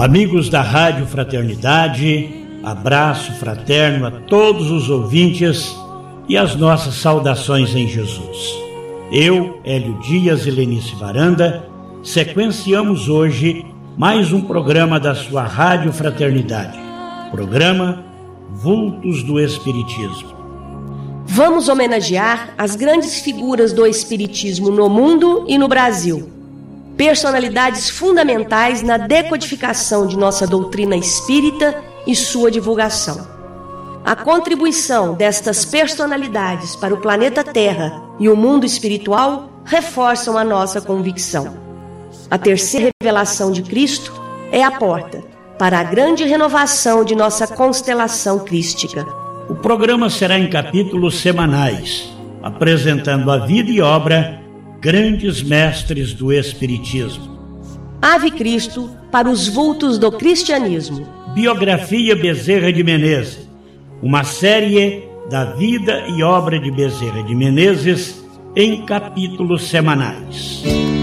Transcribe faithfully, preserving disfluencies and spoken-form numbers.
Amigos da Rádio Fraternidade, abraço fraterno a todos os ouvintes e as nossas saudações em Jesus. Eu, Hélio Dias e Lenice Varanda, sequenciamos hoje mais um programa da sua Rádio Fraternidade, programa Vultos do Espiritismo. Vamos homenagear as grandes figuras do Espiritismo no mundo e no Brasil. Personalidades fundamentais na decodificação de nossa doutrina espírita e sua divulgação. A contribuição destas personalidades para o planeta Terra e o mundo espiritual reforçam a nossa convicção. A terceira revelação de Cristo é a porta para a grande renovação de nossa constelação crística. O programa será em capítulos semanais, apresentando a vida e obra grandes mestres do Espiritismo. Ave Cristo para os vultos do cristianismo. Biografia Bezerra de Menezes, uma série da vida e obra de Bezerra de Menezes em capítulos semanais.